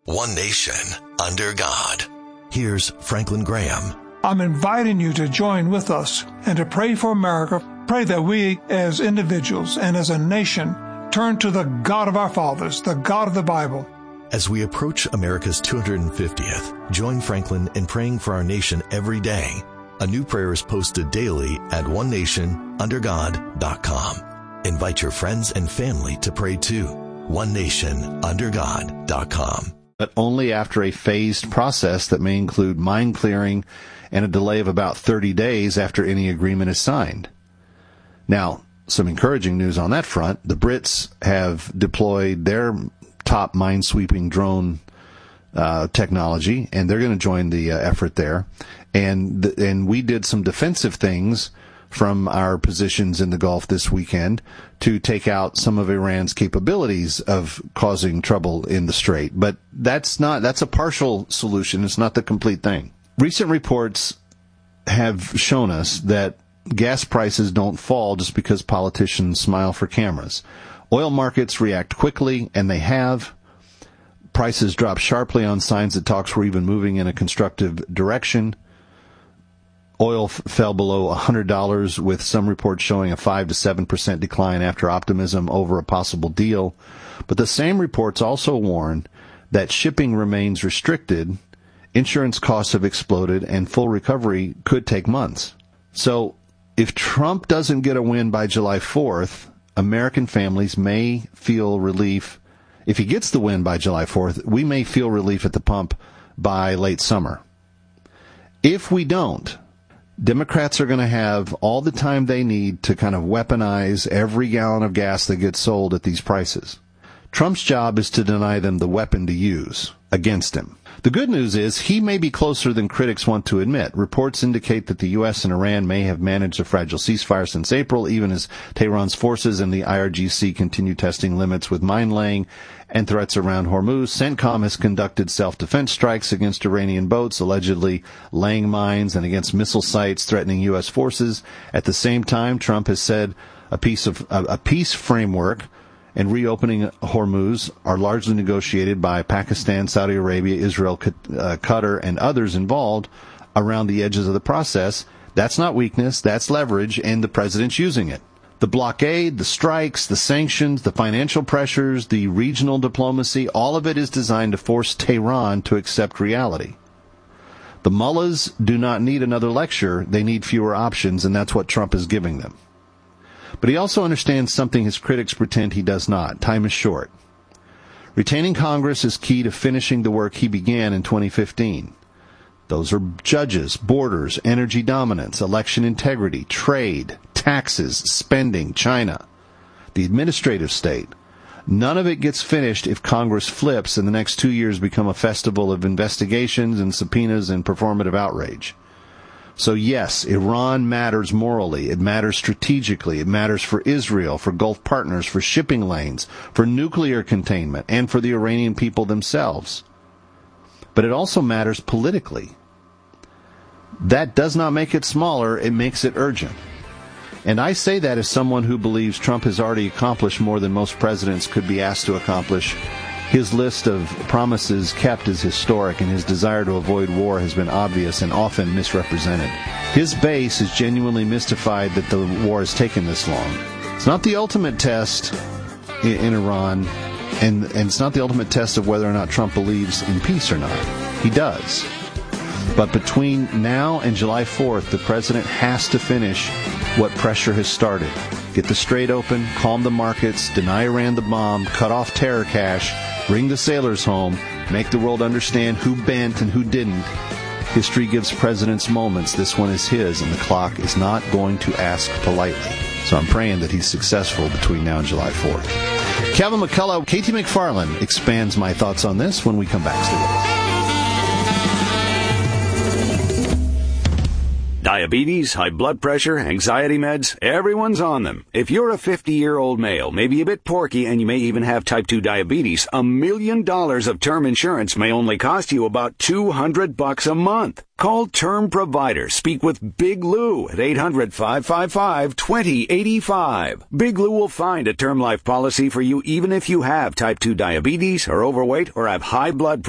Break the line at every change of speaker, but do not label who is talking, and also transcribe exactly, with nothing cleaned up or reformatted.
one nation, under God. Here's Franklin Graham.
I'm inviting you to join with us and to pray for America. Pray that we as individuals and as a nation turn to the God of our fathers, the God of the Bible.
As we approach America's two hundred fiftieth, join Franklin in praying for our nation every day. A new prayer is posted daily at one nation under god dot com. Invite your friends and family to pray too. one nation under god dot com.
But only after a phased process that may include mine clearing and a delay of about thirty days after any agreement is signed. Now, some encouraging news on that front. The Brits have deployed their top mine-sweeping drone uh, technology, and they're going to join the uh, effort there. And th- and we did some defensive things from our positions in the Gulf this weekend to take out some of Iran's capabilities of causing trouble in the Strait. But that's not that's a partial solution. It's not the complete thing. Recent reports have shown us that gas prices don't fall just because politicians smile for cameras. Oil markets react quickly, and they have. Prices drop sharply on signs that talks were even moving in a constructive direction. Oil f- fell below one hundred dollars, with some reports showing a five to seven percent decline after optimism over a possible deal. But the same reports also warn that shipping remains restricted, insurance costs have exploded, and full recovery could take months. So if Trump doesn't get a win by July fourth, American families may feel relief. If he gets the win by July fourth, we may feel relief at the pump by late summer. If we don't, Democrats are going to have all the time they need to kind of weaponize every gallon of gas that gets sold at these prices. Trump's job is to deny them the weapon to use against him. The good news is he may be closer than critics want to admit. Reports indicate that the U S and Iran may have managed a fragile ceasefire since April, even as Tehran's forces and the I R G C continue testing limits with mine-laying and threats around Hormuz. CENTCOM has conducted self-defense strikes against Iranian boats allegedly laying mines and against missile sites threatening U S forces. At the same time, Trump has said a piece of a, a peace framework and reopening Hormuz are largely negotiated by Pakistan, Saudi Arabia, Israel, uh, Qatar, and others involved around the edges of the process. That's not weakness, that's leverage, and the president's using it. The blockade, the strikes, the sanctions, the financial pressures, the regional diplomacy, all of it is designed to force Tehran to accept reality. The mullahs do not need another lecture, they need fewer options, and that's what Trump is giving them. But he also understands something his critics pretend he does not. Time is short. Retaining Congress is key to finishing the work he began in twenty fifteen. Those are judges, borders, energy dominance, election integrity, trade, taxes, spending, China, the administrative state. None of it gets finished if Congress flips and the next two years become a festival of investigations and subpoenas and performative outrage. So yes, Iran matters morally, it matters strategically, it matters for Israel, for Gulf partners, for shipping lanes, for nuclear containment, and for the Iranian people themselves. But it also matters politically. That does not make it smaller, it makes it urgent. And I say that as someone who believes Trump has already accomplished more than most presidents could be asked to accomplish. His list of promises kept is historic, and his desire to avoid war has been obvious and often misrepresented. His base is genuinely mystified that the war has taken this long. It's not the ultimate test in, in Iran, and, and it's not the ultimate test of whether or not Trump believes in peace or not. He does. But between now and July fourth, the president has to finish what pressure has started. Get the Strait open, calm the markets, deny Iran the bomb, cut off terror cash, bring the sailors home, make the world understand who bent and who didn't. History gives presidents moments. This one is his, and the clock is not going to ask politely. So I'm praying that he's successful between now and July fourth. Kevin McCullough, Katie McFarland expands my thoughts on this when we come back to the
Diabetes, high blood pressure, anxiety meds, everyone's on them. If you're a fifty-year-old male, maybe a bit porky, and you may even have type two diabetes, a million dollars of term insurance may only cost you about two hundred bucks a month. Call Term Provider. Speak with Big Lou at eight hundred, five five five, two zero eight five. Big Lou will find a term life policy for you even if you have type two diabetes, are overweight, or have high blood pressure.